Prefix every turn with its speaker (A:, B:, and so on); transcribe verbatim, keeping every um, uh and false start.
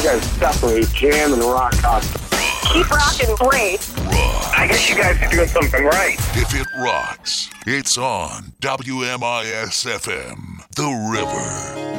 A: guys definitely jam and rock out.
B: Keep rocking great.
C: Rock. I guess you guys are doing something right.
D: If it rocks, it's on W M I S F M, The River.